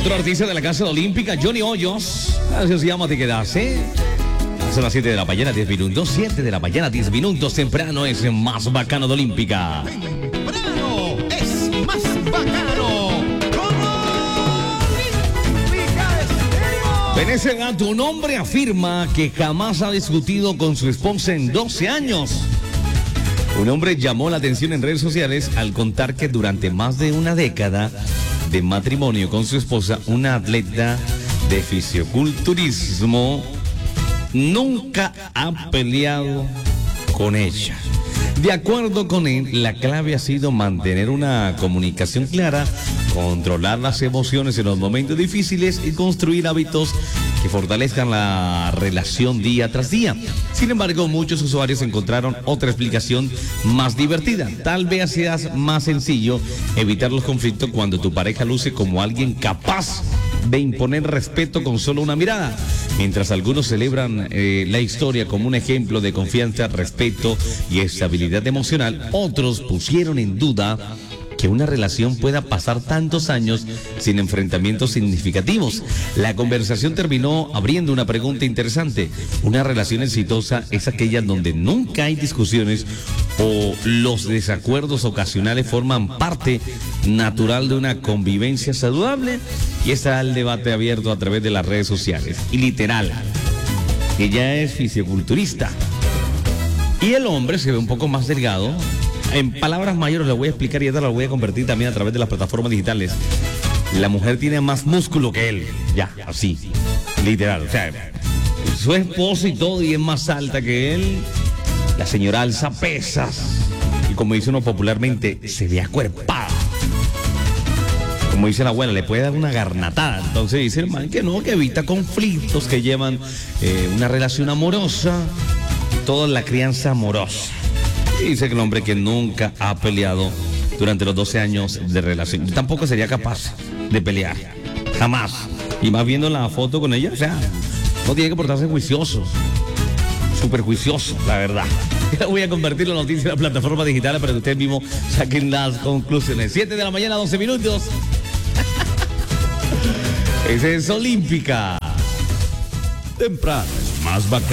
Otro artista de la Casa Olímpica, Johnny Hoyos. Así se llama, te quedas, ¿eh? Son las 7 de la mañana, 10 minutos. 7 de la mañana, 10 minutos. Temprano es más bacano de Olímpica. Temprano es más bacano. Como Olímpica Estéreo. Vanessa Gato, un hombre afirma que jamás ha discutido con su esposa en 12 años. Un hombre llamó la atención en redes sociales al contar que durante más de una década de matrimonio con su esposa, una atleta de fisiculturismo, nunca ha peleado con ella. De acuerdo con él, la clave ha sido mantener una comunicación clara, controlar las emociones en los momentos difíciles y construir hábitos que fortalezcan la relación día tras día. Sin embargo, muchos usuarios encontraron otra explicación más divertida. Tal vez sea más sencillo evitar los conflictos cuando tu pareja luce como alguien capaz de imponer respeto con solo una mirada. Mientras algunos celebran la historia como un ejemplo de confianza, respeto y estabilidad emocional, otros pusieron en duda que una relación pueda pasar tantos años sin enfrentamientos significativos. La conversación terminó abriendo una pregunta interesante. ¿Una relación exitosa es aquella donde nunca hay discusiones o los desacuerdos ocasionales forman parte natural de una convivencia saludable? Y está el debate abierto a través de las redes sociales. Y literal, ella es fisioculturista y el hombre se ve un poco más delgado. En palabras mayores le voy a explicar y esta la voy a convertir también a través de las plataformas digitales. La mujer tiene más músculo que él, ya, así, literal. O sea, su esposo y todo, y es más alta que él. La señora alza pesas y, como dice uno popularmente, se ve acuerpada. Como dice la abuela, le puede dar una garnatada. Entonces dice el man que no, que evita conflictos, que llevan una relación amorosa y toda la crianza amorosa. Y dice que el hombre que nunca ha peleado durante los 12 años de relación, tampoco sería capaz de pelear, jamás. Y más viendo la foto con ella, o sea, no tiene que portarse juicioso, súper juicioso, la verdad. Ya voy a convertir la noticia en la plataforma digital para que ustedes mismos saquen las conclusiones. 7 de la mañana, 12 minutos. Esa es Olímpica. Temprano es más bacano.